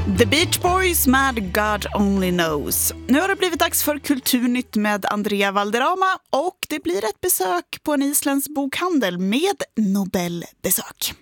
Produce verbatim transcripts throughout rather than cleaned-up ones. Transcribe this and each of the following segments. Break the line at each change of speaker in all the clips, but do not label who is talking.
The Beach Boys med God Only Knows. Nu har det blivit dags för Kulturnytt med Andrea Valderrama och det blir ett besök på en isländsk bokhandel med Nobelbesök.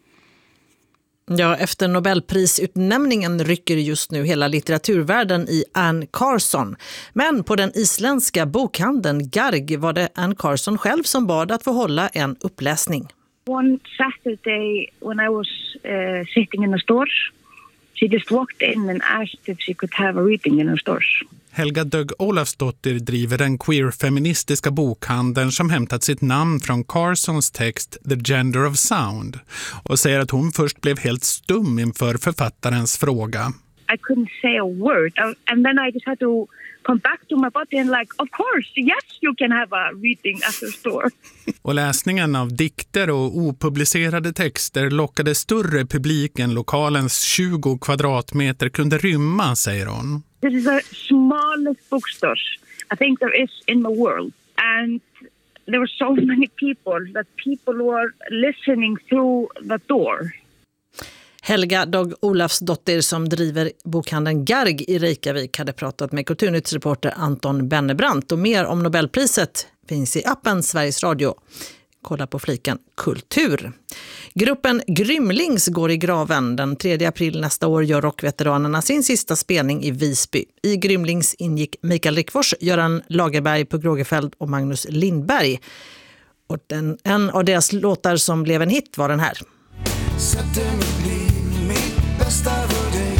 Ja, efter Nobelprisutnämningen rycker just nu hela litteraturvärlden i Anne Carson. Men på den isländska bokhandeln Garg var det Anne Carson själv som bad att få hålla en uppläsning.
One Saturday when I was uh, sitting in the store, she just walked in and asked if she could have a reading in the store.
Helga Dögg Olafsdotter driver den queer-feministiska bokhandeln som hämtat sitt namn från Carsons text The Gender of Sound och säger att hon först blev helt stum inför författarens fråga.
I couldn't say a word and then I just had to come back to my body and like, of course, yes, you can have a reading at the store.
Och läsningen av dikter och opublicerade texter lockade större publik än lokalens tjugo kvadratmeter kunde rymma, säger hon.
This is the smallest bookstore I think there is in the world. And there were so many people that people were listening through the door.
Helga Dögg Olafsdotter som driver bokhandeln Garg i Reykjavik hade pratat med kulturnyttsreporter Anton Bennebrant. Och mer om Nobelpriset finns i appen Sveriges Radio. Kolla på fliken Kultur. Gruppen Grymlings går i graven. Den tredje april nästa år gör rockveteranerna sin sista spelning i Visby. I Grymlings ingick Mikael Rickfors, Göran Lagerberg, Pugh Rogefeldt och Magnus Lindberg. Och den, en av deras låtar som blev en hit var den här.
Sätter mitt liv, mitt bästa för dig.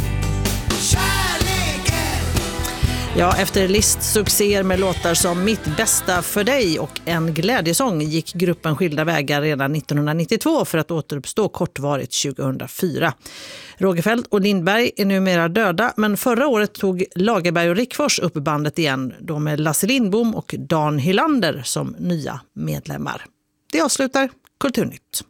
Kärleken!
Ja, efter listsuccéer med låtar som Mitt bästa för dig och En glädjesång gick gruppen skilda vägar redan nittonhundranittiotvå för att återuppstå kortvarigt tjugohundrafyra. Rogefeldt och Lindberg är numera döda, men förra året tog Lagerberg och Rickfors upp bandet igen, då med Lasse Lindbom och Dan Hylander som nya medlemmar. Det avslutar Kulturnytt.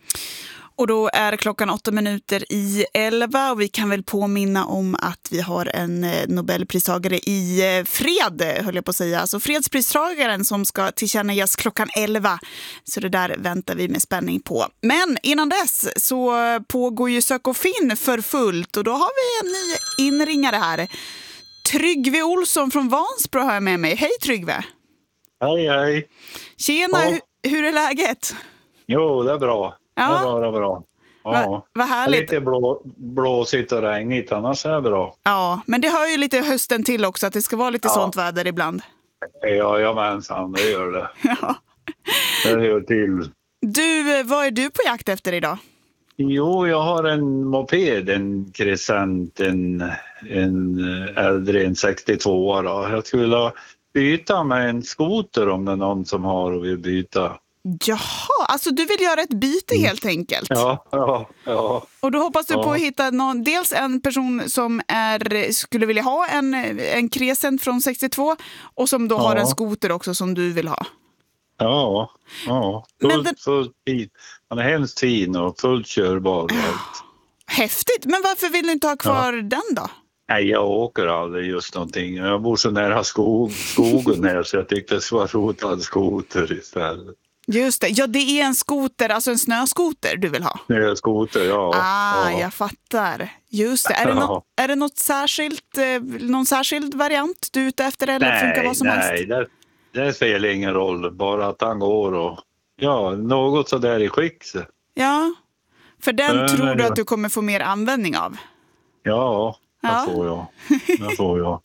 Och då är klockan åtta minuter i elva och vi kan väl påminna om att vi har en Nobelpristagare i fred, höll jag på att säga. Alltså fredspristagaren som ska tillkännages klockan elva. Så det där väntar vi med spänning på. Men innan dess så pågår ju Sök och Finn för fullt och då har vi en ny inringare här. Tryggve Olsson från Vansbro har jag med mig. Hej Tryggve!
Hej hej!
Tjena,
ja.
hur, hur är läget?
Jo, det är bra.
Ja.
Det är bra, det är bra. Ja.
Va, vad härligt.
Lite blå, blåsigt och regnigt, annars är det bra.
Ja, men det hör ju lite hösten till också, att det ska vara lite ja. sånt väder ibland.
Ja, jamensan, det gör det.
Ja.
Det gör till.
Du, vad är du på jakt efter idag?
Jo, jag har en moped, en Crescent, en, en äldre, en sextiotvå. Då. Jag skulle vilja byta med en skoter om det är någon som har och vill byta.
Jaha, alltså du vill göra ett byte helt enkelt.
Ja, ja, ja.
Och då hoppas du
ja.
på att hitta någon, dels en person som är, skulle vilja ha en, en Crescent från sextiotvå och som då ja. har en skoter också som du vill ha.
Ja, ja. Fullt, den... fullt fin. Han är hemskt fin och fullt körbar. Och allt.
Häftigt, men varför vill du inte ha kvar ja. den då?
Nej, jag åker aldrig just någonting. Jag bor så nära skog, skogen här så jag tyckte det skulle vara roligt att ha en skoter istället.
Just det. Ja, det är en skoter, alltså en snöskoter du vill ha.
Snöskoter, ja.
Ah,
ja.
jag fattar. Just det. Är det,
ja.
något, är det något särskilt, eh, någon särskild variant du är ute efter eller
nej,
funkar vad som
nej,
helst?
Nej, det, det spelar ingen roll. Bara att han går och ja, något så där i skick.
Ja, för den
men,
tror du
ja.
att du kommer få mer användning av?
Ja, det
ja.
får jag. Det får jag.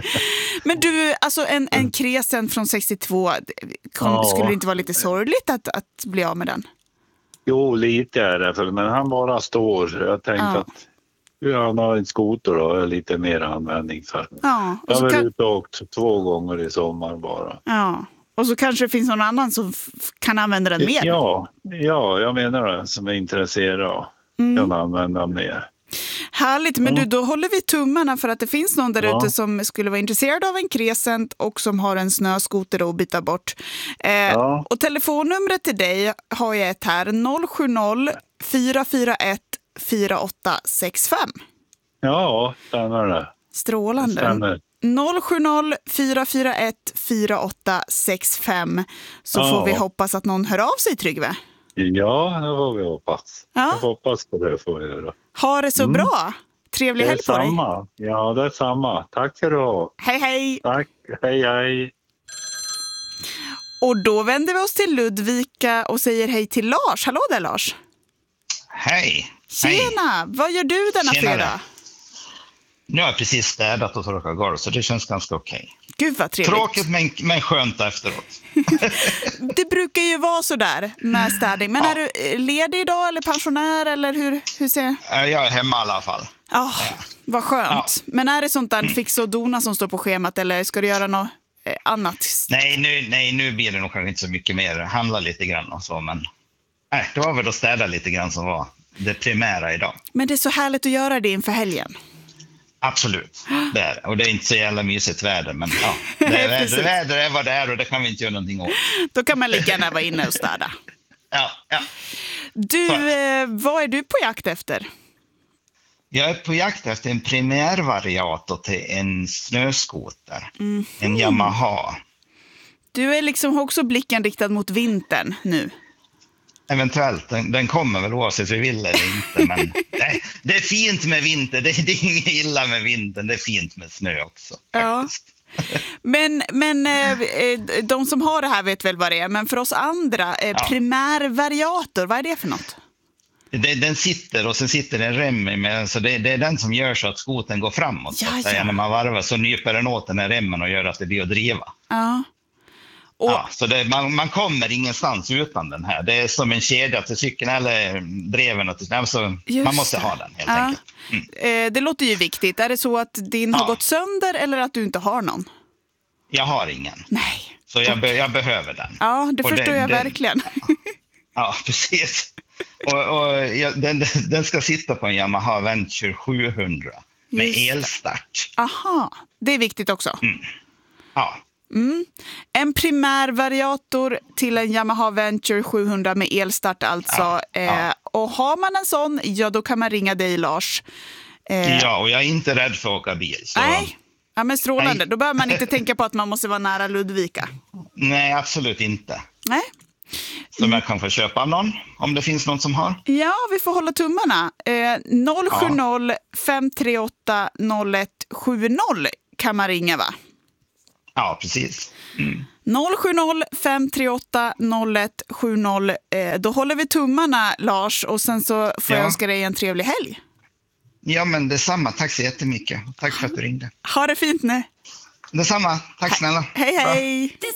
Men du, alltså en, en Crescent från sextiotvå, kom, ja. skulle det inte vara lite sorgligt att, att bli av med den?
Jo, lite är det, för, men han bara står. Jag tänkte ja. att ja, han har en skoter då, lite mer användning för.
Ja, och
jag har
kan...
ute och åkt två gånger i sommar bara.
Ja, och så kanske det finns någon annan som f- kan använda den mer.
Ja, ja, jag menar det, som är intresserad och mm. kan använda mer.
Härligt, men du, då håller vi tummarna för att det finns någon där
ja.
ute som skulle vara intresserad av en Crescent och som har en snöskoter att byta bort. Eh,
ja.
Och telefonnumret till dig har jag ett här, noll sju noll fyra fyra ett fyra åtta sex fem.
Ja, stämmer det.
Strålande.
Det stämmer.
noll sju noll fyra fyra ett fyra åtta sex fem så
ja.
får vi hoppas att någon hör av sig, Tryggve.
Ja, det får vi hoppas.
Ja.
Jag hoppas på det får vi göra.
Ha det så
mm.
bra. Trevlig helg på dig.
Samma. Ja, det är samma. Tack ska du ha.
Hej, hej.
Tack. Hej, hej.
Och då vänder vi oss till Ludvika och säger hej till Lars. Hallå där, Lars.
Hej!
Tjena!
Hej.
Vad gör du denna
Tjenare.
fredag?
Nu har jag precis städat och torkat golv, så det känns ganska okej.
Gud vad trevligt.
Tråkigt men, men skönt efteråt.
Det brukar ju vara så där med städning. Men
Ja.
är du ledig idag eller pensionär eller hur, hur ser jag?
Jag är hemma i alla fall.
Oh, vad skönt.
Ja.
Men är det sånt där fix och dona som står på schemat eller ska du göra något eh, annat?
Nej nu, nej, nu blir det nog kanske inte så mycket mer. Handla lite grann och så, men nej, det var väl att städa lite grann som var det primära idag.
Men det är så härligt att göra det inför helgen.
Absolut, det är det. Och det är inte så jävla mysigt väder, men ja, det är, väder, väder är vad det är och det kan vi inte göra någonting åt.
Då kan man lika gärna vara inne och städa.
Ja, ja.
Du, eh, vad är du på jakt efter?
Jag är på jakt efter en primärvariator till en snöskoter, mm. en Yamaha.
Du är liksom också blicken riktad mot vintern nu.
Eventuellt, den, den kommer väl oavsett vi vill eller inte. Men det, det är fint med vinter, det, det är inget illa med vintern, det är fint med snö också.
Ja. Men, men eh, de som har det här vet väl vad det är, men för oss andra, eh,
Ja.
primärvariator, vad är det för något?
Det, den sitter och sen sitter en rem med, så det, det är den som gör så att skoten går framåt.
Ja,
så att säga.
ja.
När man varvar så nyper den åt den här remmen och gör att det blir att driva.
Ja. Och,
Ja, så det, man, man kommer ingenstans utan den här. Det är som en kedja till cykeln eller dreven. Och till, alltså, man måste
det.
ha den helt
Ja.
enkelt. Mm.
eh, det låter ju viktigt. Är det så att din
Ja.
har gått sönder eller att du inte har någon?
Jag har ingen,
Nej.
så jag, be, jag behöver den.
Ja, det
Och
förstår
den-
jag
den-
verkligen.
Ja, precis. Och, och ja, den, den ska sitta på en Yamaha Venture sjuhundra med
Just det.
elstart.
Aha, det är viktigt också.
Ja,
En primärvariator till en Yamaha Venture sjuhundra med elstart alltså.
Ja, ja.
Eh, och har man en sån, ja då kan man ringa dig, Lars. Eh,
ja, och jag är inte rädd för att åka bil. Så,
Nej, ja, men strålande.
Nej.
Då behöver man inte tänka på att man måste vara nära Ludvika.
nej, absolut inte.
Nej.
Som jag kan få köpa av någon, om det finns någon som har.
Ja, vi får hålla tummarna. Eh, noll sju noll fem tre åtta noll ett sju noll kan man ringa, va?
Ja, precis. Mm.
noll sju noll fem tre åtta noll ett sju noll. Eh, då håller vi tummarna, Lars, och sen så får jag
Ja.
önska dig en trevlig helg.
Ja, men detsamma. Tack så jättemycket. Tack för att du ringde.
Ha det fint nu.
Detsamma. Tack snälla.
Hej,
Bra.
hej!
This